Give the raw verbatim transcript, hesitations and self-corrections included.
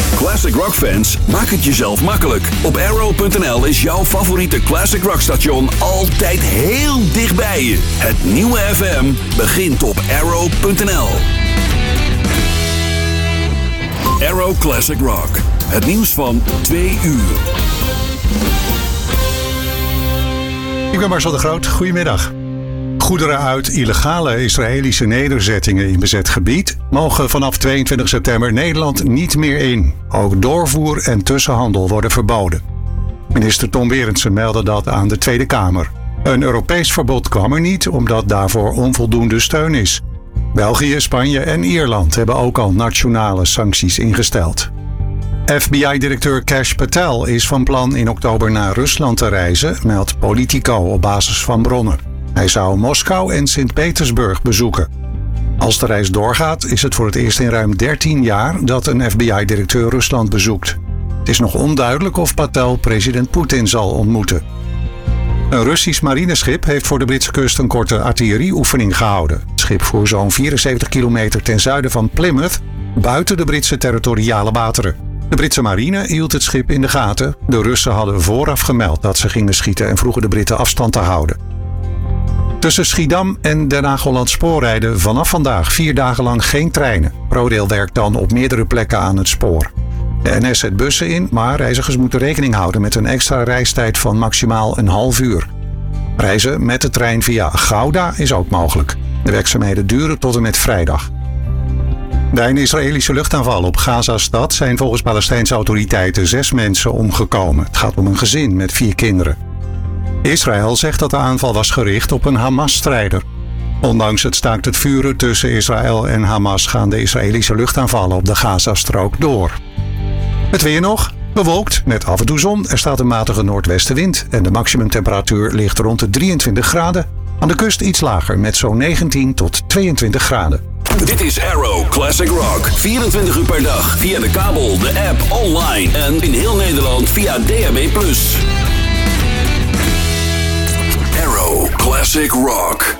Classic Rock fans, maak het jezelf makkelijk. Op arrow punt n l is jouw favoriete Classic Rock station altijd heel dichtbij je. Het nieuwe F M begint op arrow punt n l. Arrow Classic Rock. Het nieuws van twee uur. Ik ben Marcel de Groot. Goedemiddag. Goederen uit illegale Israëlische nederzettingen in bezet gebied mogen vanaf tweeëntwintig september Nederland niet meer in. Ook doorvoer en tussenhandel worden verboden. Minister Tom Berendsen meldde dat aan de Tweede Kamer. Een Europees verbod kwam er niet, omdat daarvoor onvoldoende steun is. België, Spanje en Ierland hebben ook al nationale sancties ingesteld. F B I-directeur Kash Patel is van plan in oktober naar Rusland te reizen, meldt Politico op basis van bronnen. Hij zou Moskou en Sint-Petersburg bezoeken. Als de reis doorgaat, is het voor het eerst in ruim dertien jaar dat een F B I-directeur Rusland bezoekt. Het is nog onduidelijk of Patel president Poetin zal ontmoeten. Een Russisch marineschip heeft voor de Britse kust een korte artillerieoefening gehouden. Het schip voer zo'n vierenzeventig kilometer ten zuiden van Plymouth, buiten de Britse territoriale wateren. De Britse marine hield het schip in de gaten. De Russen hadden vooraf gemeld dat ze gingen schieten en vroegen de Britten afstand te houden. Tussen Schiedam en Den Haag-Holland Spoor rijden vanaf vandaag vier dagen lang geen treinen. ProRail werkt dan op meerdere plekken aan het spoor. De N S zet bussen in, maar reizigers moeten rekening houden met een extra reistijd van maximaal een half uur. Reizen met de trein via Gouda is ook mogelijk. De werkzaamheden duren tot en met vrijdag. Bij een Israëlische luchtaanval op Gaza-stad zijn volgens Palestijnse autoriteiten zes mensen omgekomen. Het gaat om een gezin met vier kinderen. Israël zegt dat de aanval was gericht op een Hamas-strijder. Ondanks het staakt het vuren tussen Israël en Hamas gaan de Israëlische luchtaanvallen op de Gazastrook door. Het weer nog, bewolkt met af en toe zon. Er staat een matige noordwestenwind en de maximumtemperatuur ligt rond de drieëntwintig graden. Aan de kust iets lager met zo'n negentien tot tweeëntwintig graden. Dit is Arrow Classic Rock. vierentwintig uur per dag via de kabel, de app, online en in heel Nederland via D A B plus. Arrow Classic Rock.